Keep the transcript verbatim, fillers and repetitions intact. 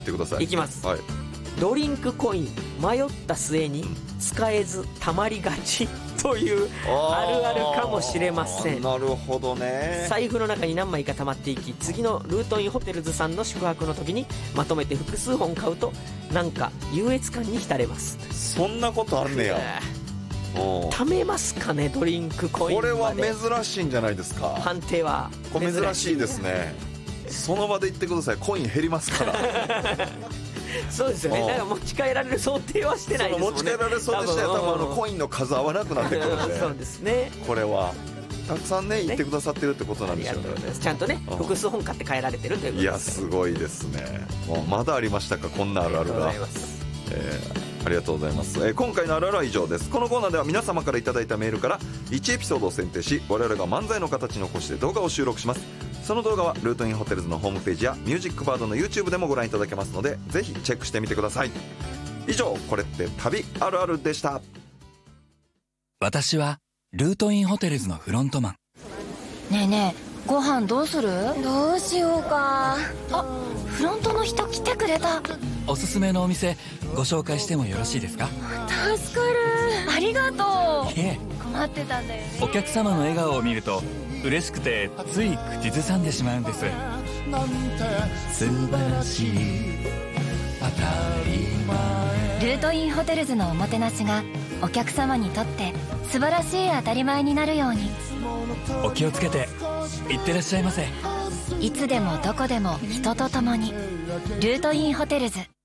ってください。 いきます、 はい、 ドリンクコイン迷った末に使えずたまりがちというあるあるかもしれません。 なるほどね。 財布の中に何枚か溜まっていき、次のルートインホテルズさんの宿泊の時にまとめて複数本買うとなんか優越感に浸れます。 そんなことあんねや。 貯めますかね、ドリンクコインまで。 これは珍しいんじゃないですか。 判定はこれ珍しいですね。その場で言ってください。コイン減りますからそうですよね。だから持ち帰られる想定はしてないですもんね。 持ち帰られる想定しては多分あのコインの数合わなくなってくるんでそうですね。 これはたくさんね言ってくださってるってことなんでしょうね。 ちゃんとね複数本買って帰られてるということです。 いやすごいですね。もうまだありましたか、こんなあるあるが。ありがとうございます、えー、ありがとうございます、えー、今回のあるあるは以上です。このコーナーでは皆様からいただいたメールからいちエピソードを選定し、我々が漫才の形に起こして動画を収録します。その動画はルートインホテルズのホームページやミュージックバードの YouTube でもご覧いただけますので、ぜひチェックしてみてください。以上、これって旅あるあるでした。 私はルートインホテルズのフロントマン。 ねえねえ、ご飯どうする？どうしようか。あ、フロントの人来てくれた。 おすすめのお店ご紹介してもよろしいですか？ 助かる、ありがとう。 いえ、 困ってたんだよね。 お客様の笑顔を見ると嬉しくてつい口ずさんでしまうんです。素晴らしい当たり前。 ルートインホテルズのおもてなしがお客様にとって素晴らしい当たり前になるように。 お気をつけていってらっしゃいませ。 いつでもどこでも人と共にルートインホテルズ。